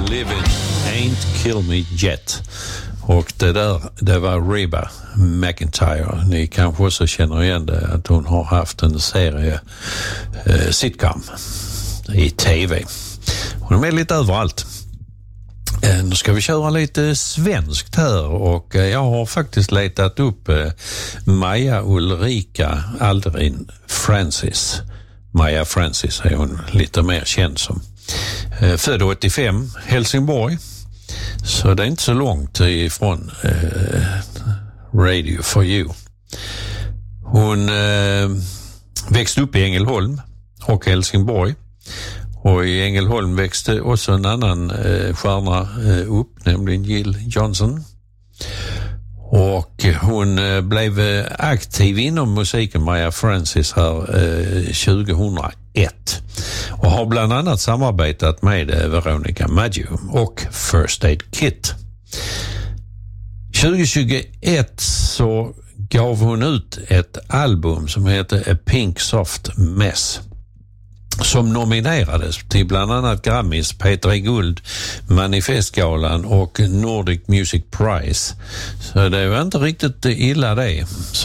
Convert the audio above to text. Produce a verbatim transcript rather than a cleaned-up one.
Living Ain't Kill Me Yet. Och det där, det var Reba McEntire. Ni kanske också känner igen det, att hon har haft en serie eh, sitcom i tv. Hon är med lite överallt. Eh, nu ska vi köra lite svenskt här, och eh, jag har faktiskt letat upp eh, Maja Ulrika Aldrin Francis. Maja Francis är hon lite mer känd som. Eh, född åttiofem, Helsingborg. Så det är inte så långt ifrån eh, Radio for You. Hon eh, växte upp i Ängelholm och Helsingborg. Och i Ängelholm växte också en annan eh, stjärna eh, upp, nämligen Jill Johnson. Och hon eh, blev eh, aktiv inom musiken, Maja Francis, här eh, tjugohundraett. Och har bland annat samarbetat med eh, Veronica Maggio och First Aid Kit. tjugohundratjugoett så gav hon ut ett album som heter A Pink Soft Mess, som nominerades till bland annat Grammys, P tre Guld, Manifestgalan och Nordic Music Prize. Så det var inte riktigt illa det.